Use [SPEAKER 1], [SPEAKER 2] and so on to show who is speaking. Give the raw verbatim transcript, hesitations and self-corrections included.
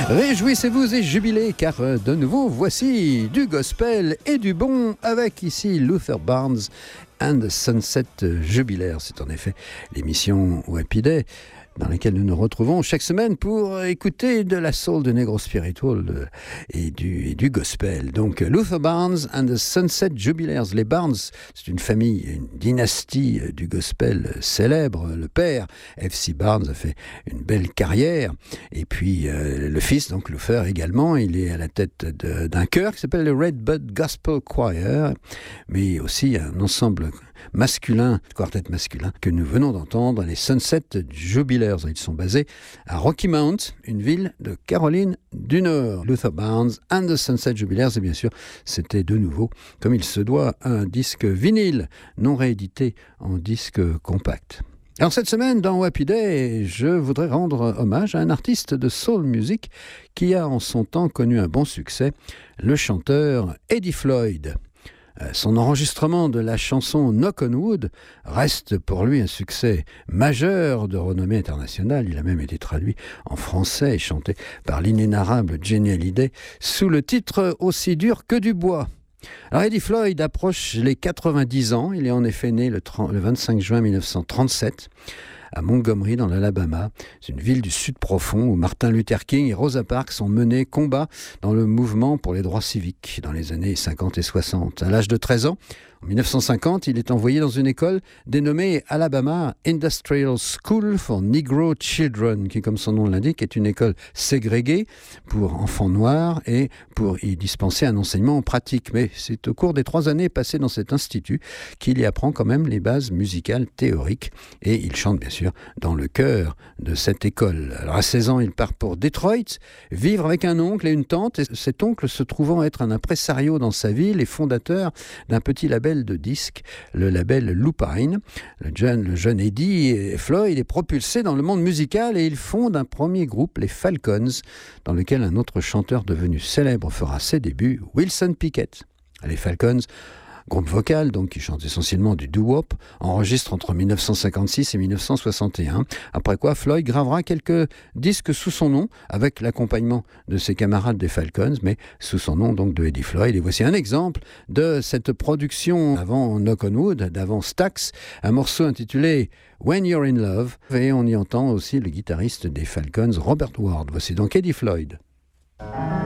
[SPEAKER 1] Réjouissez-vous et jubilez car euh, de nouveau voici du gospel et du bon avec ici Luther Barnes and the Sunset Jubilaire. C'est en effet l'émission Happy Day dans laquelle nous nous retrouvons chaque semaine pour écouter de la soul, de negro spiritual et du, et du gospel. Donc Luther Barnes and the Sunset Jubilaires. Les Barnes, c'est une famille, une dynastie du gospel célèbre. Le père, F C Barnes, a fait une belle carrière. Et puis euh, le fils, donc Luther également, il est à la tête de, d'un chœur qui s'appelle le Red Bud Gospel Choir, mais aussi un ensemble masculin, quartet masculin, que nous venons d'entendre, les Sunset Jubilaires. Ils sont basés à Rocky Mount, une ville de Caroline du Nord. Luther Barnes and the Sunset Jubilaires, et bien sûr, c'était de nouveau, comme il se doit, un disque vinyle, non réédité en disque compact. Alors cette semaine, dans Happy Day, je voudrais rendre hommage à un artiste de soul music qui a en son temps connu un bon succès, le chanteur Eddie Floyd. Son enregistrement de la chanson Knock on Wood reste pour lui un succès majeur de renommée internationale. Il a même été traduit en français et chanté par l'inénarrable Jenny Hallyday sous le titre « Aussi dur que du bois ». Alors Eddie Floyd approche les quatre-vingt-dix ans. Il est en effet né le, trente, le vingt-cinq juin mille neuf cent trente-sept à Montgomery, dans l'Alabama. C'est une ville du Sud profond où Martin Luther King et Rosa Parks ont mené combat dans le mouvement pour les droits civiques dans les années cinquante et soixante. À l'âge de treize ans, en mille neuf cent cinquante, il est envoyé dans une école dénommée Alabama Industrial School for Negro Children, qui, comme son nom l'indique, est une école ségrégée pour enfants noirs et pour y dispenser un enseignement en pratique. Mais c'est au cours des trois années passées dans cet institut qu'il y apprend quand même les bases musicales théoriques et il chante bien sûr dans le chœur de cette école. Alors à seize ans, il part pour Detroit, vivre avec un oncle et une tante, et cet oncle se trouvant être un impresario dans sa ville et fondateur d'un petit label de disques, le label Lupine. Le jeune, le jeune Eddie Floyd est propulsé dans le monde musical et il fonde un premier groupe, les Falcons, dans lequel un autre chanteur devenu célèbre fera ses débuts, Wilson Pickett. Les Falcons, groupe vocal, donc qui chante essentiellement du doo-wop, enregistre entre mille neuf cent cinquante-six et mille neuf cent soixante et un, après quoi Floyd gravera quelques disques sous son nom, avec l'accompagnement de ses camarades des Falcons, mais sous son nom donc de Eddie Floyd. Et voici un exemple de cette production avant Knock on Wood, d'avant Stax, un morceau intitulé When You're in Love, et on y entend aussi le guitariste des Falcons, Robert Ward. Voici donc Eddie Floyd.